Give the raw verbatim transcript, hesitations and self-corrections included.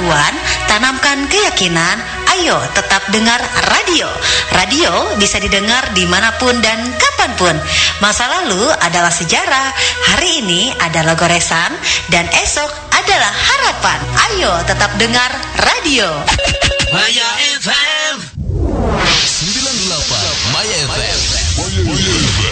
pengetahuan, tanamkan keyakinan. Ayo tetap dengar radio. Radio bisa didengar dimanapun dan kapanpun. Masa lalu adalah sejarah, hari ini adalah goresan, dan esok adalah harapan. Ayo tetap dengar radio.